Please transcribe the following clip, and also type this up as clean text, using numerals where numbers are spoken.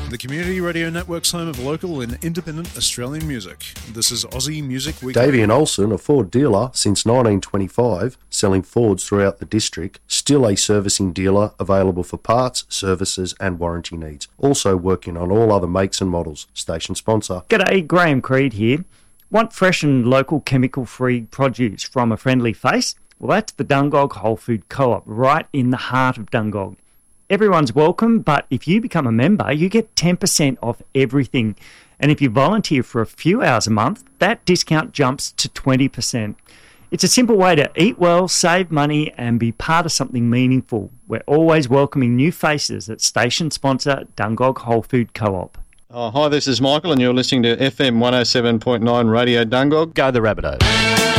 The Community Radio Network's home of local and independent Australian music. This is Aussie Music Weekly. Davey and Olsen, a Ford dealer since 1925, selling Fords throughout the district, still a servicing dealer available for parts, services and warranty needs. Also working on all other makes and models. Station sponsor. G'day, Graham Creed here. Want fresh and local chemical-free produce from a friendly face? Well, that's the Dungog Whole Food Co-op, right in the heart of Dungog. Everyone's welcome, but if you become a member, you get 10% off everything. And if you volunteer for a few hours a month, that discount jumps to 20%. It's a simple way to eat well, save money, and be part of something meaningful. We're always welcoming new faces at station sponsor Dungog Whole Food Co-op. Hi, this is Michael, and you're listening to FM 107.9 Radio Dungog. Go the Rabbitohs.